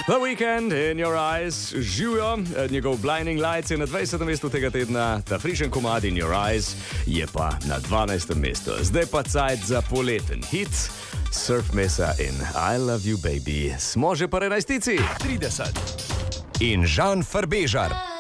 The Weeknd in Your Eyes, živijo, njegov Blinding Lights je na 20. mestu tega tedna, ta frišen komad In Your Eyes je pa na 12. mestu. Zdaj pa cajt za poleten hit, Surf Mesa in I Love You Baby. Smo že pa 11. 30. In Žan Farbežar.